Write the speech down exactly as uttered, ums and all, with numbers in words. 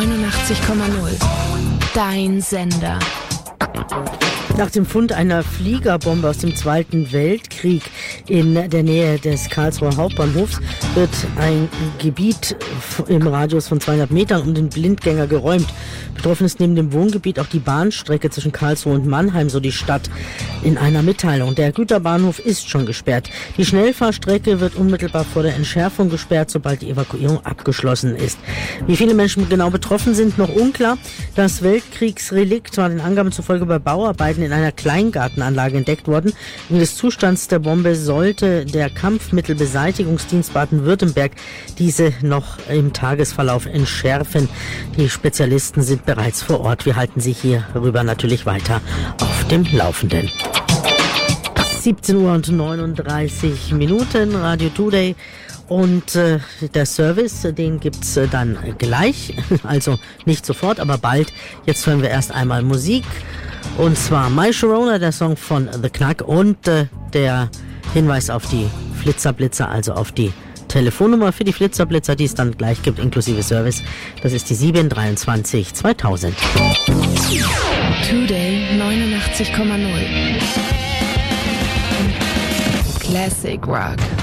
neunundachtzig Komma null. Dein Sender. Nach dem Fund einer Fliegerbombe aus dem Zweiten Weltkrieg in der Nähe des Karlsruher Hauptbahnhofs wird ein Gebiet im Radius von zweihundert Metern um den Blindgänger geräumt. Betroffen ist neben dem Wohngebiet auch die Bahnstrecke zwischen Karlsruhe und Mannheim, so die Stadt in einer Mitteilung. Der Güterbahnhof ist schon gesperrt. Die Schnellfahrstrecke wird unmittelbar vor der Entschärfung gesperrt, sobald die Evakuierung abgeschlossen ist. Wie viele Menschen genau betroffen sind, noch unklar. Das Weltkriegsrelikt war den Angaben zufolge bei Bauarbeiten in einer Kleingartenanlage entdeckt worden. Wegen des Zustands der Bombe sollte der Kampfmittelbeseitigungsdienst Baden-Württemberg diese noch im Tagesverlauf entschärfen. Die Spezialisten sind bereits vor Ort. Wir halten Sie hierüber natürlich weiter auf dem Laufenden. siebzehn Uhr und neununddreißig Minuten, Radio Today. Und äh, der Service, den gibt's äh, dann gleich, also nicht sofort, aber bald. Jetzt hören wir erst einmal Musik. Und zwar My Sharona, der Song von The Knack und äh, der Hinweis auf die Flitzerblitzer, also auf die Telefonnummer für die Flitzerblitzer, die es dann gleich gibt, inklusive Service. Das ist die sieben dreiundzwanzig zweitausend. Today neunundachtzig Komma null. Classic Rock.